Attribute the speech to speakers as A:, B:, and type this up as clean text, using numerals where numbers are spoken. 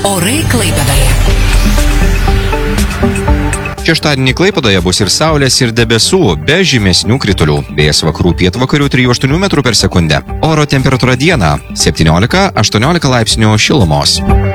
A: Orai Klaipėdoje.
B: Šeštadienį Klaipėdoje bus ir saulės, ir debesų, be žymesnių kritulių. Vėjas vakarų pietvakarių 3-8 m per sekundę. Oro temperatūra dieną 17-18 laipsnių šilumos.